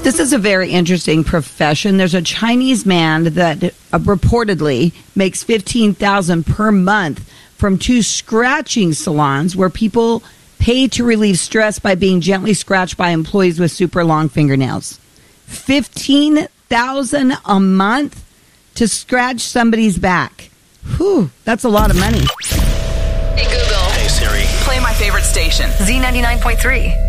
This is a very interesting profession. There's a Chinese man that reportedly makes $15,000 per month from 2 scratching salons where people pay to relieve stress by being gently scratched by employees with super long fingernails. $15,000 a month to scratch somebody's back. Whew, that's a lot of money. Hey Google. Hey Siri. Play my favorite station. Z99.3.